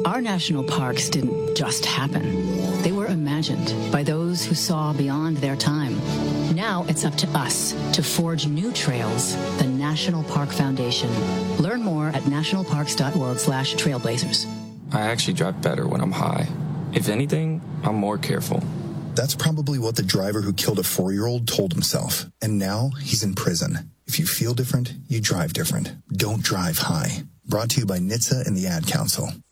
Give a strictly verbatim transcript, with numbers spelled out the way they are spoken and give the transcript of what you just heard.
Our national parks didn't just happen. They were imagined by those who saw beyond their time. Now it's up to us to forge new trails, the National Park Foundation. Learn more at nationalparks.org slash trailblazers. I actually drive better when I'm high. If anything, I'm more careful. That's probably what the driver who killed a four-year-old told himself. And now he's in prison. If you feel different, you drive different. Don't drive high. Brought to you by N H T S A and the Ad Council.